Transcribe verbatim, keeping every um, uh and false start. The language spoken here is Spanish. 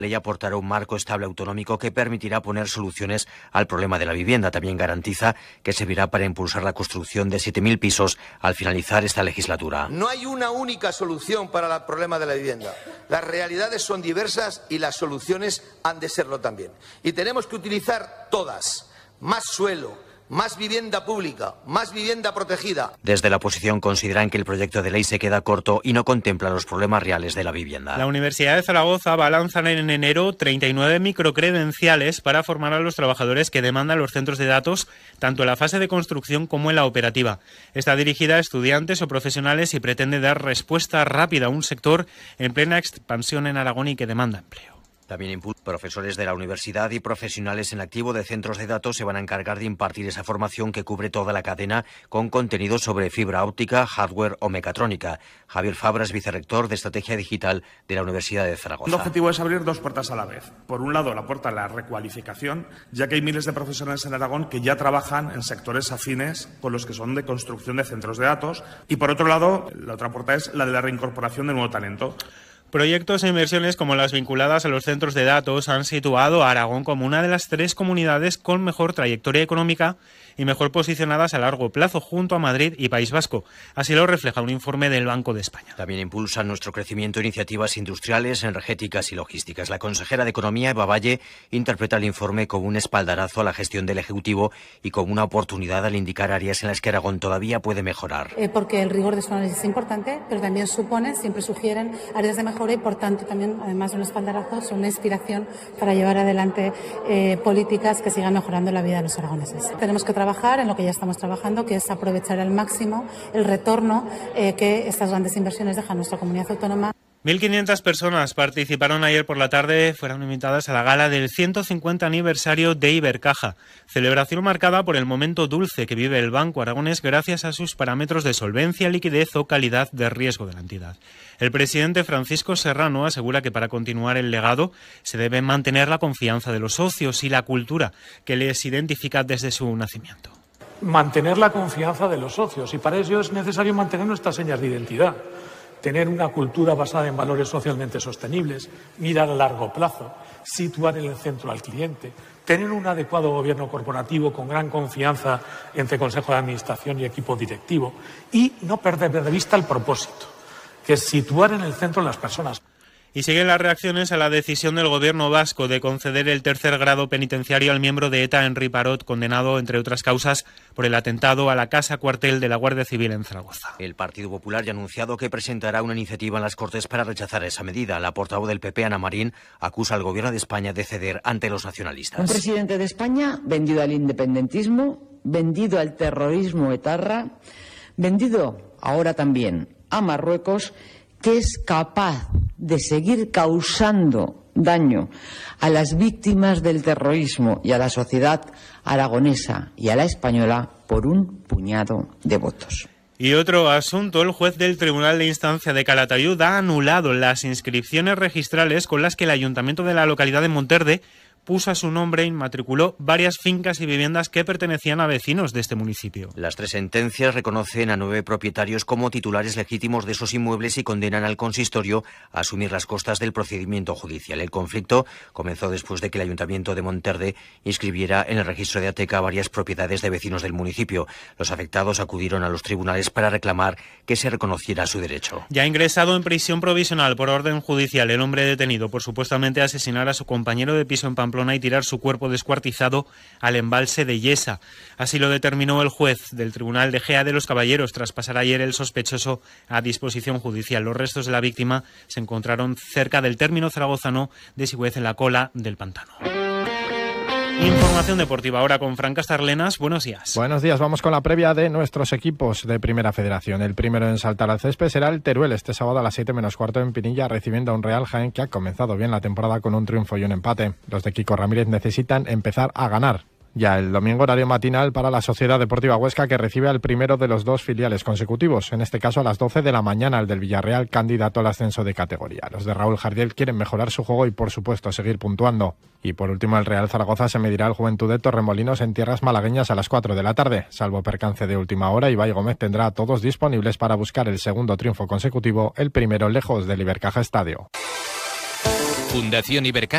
La ley aportará un marco estable autonómico que permitirá poner soluciones al problema de la vivienda. También garantiza que servirá para impulsar la construcción de siete mil pisos al finalizar esta legislatura. No hay una única solución para el problema de la vivienda. Las realidades son diversas y las soluciones han de serlo también. Y tenemos que utilizar todas. Más suelo, más vivienda pública, más vivienda protegida. Desde la oposición consideran que el proyecto de ley se queda corto y no contempla los problemas reales de la vivienda. La Universidad de Zaragoza va a lanzar en enero treinta y nueve microcredenciales para formar a los trabajadores que demandan los centros de datos, tanto en la fase de construcción como en la operativa. Está dirigida a estudiantes o profesionales y pretende dar respuesta rápida a un sector en plena expansión en Aragón y que demanda empleo. También impulsa. Profesores de la universidad y profesionales en activo de centros de datos se van a encargar de impartir esa formación que cubre toda la cadena con contenido sobre fibra óptica, hardware o mecatrónica. Javier Fabras, vicerrector de Estrategia Digital de la Universidad de Zaragoza. El objetivo es abrir dos puertas a la vez. Por un lado, la puerta a la recualificación, ya que hay miles de profesionales en Aragón que ya trabajan en sectores afines con los que son de construcción de centros de datos. Y por otro lado, la otra puerta es la de la reincorporación de nuevo talento. Proyectos e inversiones como las vinculadas a los centros de datos han situado a Aragón como una de las tres comunidades con mejor trayectoria económica y mejor posicionadas a largo plazo junto a Madrid y País Vasco. Así lo refleja un informe del Banco de España. También impulsan nuestro crecimiento iniciativas industriales, energéticas y logísticas. La consejera de Economía, Eva Valle, interpreta el informe como un espaldarazo a la gestión del Ejecutivo y como una oportunidad al indicar áreas en las que Aragón todavía puede mejorar. Eh, porque el rigor de su análisis es importante, pero también supone, siempre sugieren áreas de mejora y, por tanto, también, además de un espaldarazo, son una inspiración para llevar adelante eh, políticas que sigan mejorando la vida de los aragoneses. Tenemos que trabajar en lo que ya estamos trabajando, que es aprovechar al máximo el retorno eh, que estas grandes inversiones dejan a nuestra comunidad autónoma. mil quinientas personas participaron ayer por la tarde, fueron invitadas a la gala del ciento cincuenta aniversario de Ibercaja, celebración marcada por el momento dulce que vive el Banco Aragonés gracias a sus parámetros de solvencia, liquidez o calidad de riesgo de la entidad. El presidente Francisco Serrano asegura que para continuar el legado se debe mantener la confianza de los socios y la cultura que les identifica desde su nacimiento. Mantener la confianza de los socios, y para ello es necesario mantener nuestras señas de identidad. Tener una cultura basada en valores socialmente sostenibles, mirar a largo plazo, situar en el centro al cliente, tener un adecuado gobierno corporativo con gran confianza entre Consejo de Administración y equipo directivo y no perder de vista el propósito, que es situar en el centro a las personas. Y siguen las reacciones a la decisión del gobierno vasco de conceder el tercer grado penitenciario al miembro de ETA, Henry Parot, condenado, entre otras causas, por el atentado a la casa cuartel de la Guardia Civil en Zaragoza. El Partido Popular ya ha anunciado que presentará una iniciativa en las Cortes para rechazar esa medida. La portavoz del P P, Ana Marín, acusa al gobierno de España de ceder ante los nacionalistas. Un presidente de España vendido al independentismo, vendido al terrorismo etarra, vendido ahora también a Marruecos, que es capaz de seguir causando daño a las víctimas del terrorismo y a la sociedad aragonesa y a la española por un puñado de votos. Y otro asunto, el juez del Tribunal de Instancia de Calatayud ha anulado las inscripciones registrales con las que el ayuntamiento de la localidad de Monterde puso a su nombre e inmatriculó varias fincas y viviendas que pertenecían a vecinos de este municipio. Las tres sentencias reconocen a nueve propietarios como titulares legítimos de esos inmuebles y condenan al consistorio a asumir las costas del procedimiento judicial. El conflicto comenzó después de que el Ayuntamiento de Monterde inscribiera en el registro de Ateca varias propiedades de vecinos del municipio. Los afectados acudieron a los tribunales para reclamar que se reconociera su derecho. Ya ha ingresado en prisión provisional por orden judicial el hombre detenido por supuestamente asesinar a su compañero de piso en Pamplona y tirar su cuerpo descuartizado al embalse de Yesa. Así lo determinó el juez del Tribunal de Gea de los Caballeros tras pasar ayer el sospechoso a disposición judicial. Los restos de la víctima se encontraron cerca del término zaragozano de Sigüez, en la cola del pantano. Información deportiva ahora con Fran Castarlenas. Buenos días. Buenos días. Vamos con la previa de nuestros equipos de Primera Federación. El primero en saltar al césped será el Teruel este sábado a las siete menos cuarto en Pinilla, recibiendo a un Real Jaén que ha comenzado bien la temporada con un triunfo y un empate. Los de Kiko Ramírez necesitan empezar a ganar. Ya el domingo horario matinal para la Sociedad Deportiva Huesca, que recibe al primero de los dos filiales consecutivos, en este caso a las doce de la mañana, el del Villarreal, candidato al ascenso de categoría. Los de Raúl Jardiel quieren mejorar su juego y, por supuesto, seguir puntuando. Y por último, el Real Zaragoza se medirá al Juventud de Torremolinos en tierras malagueñas a las cuatro de la tarde. Salvo percance de última hora, Ibai Gómez tendrá a todos disponibles para buscar el segundo triunfo consecutivo, el primero lejos del Ibercaja Estadio. Fundación Ibercaja.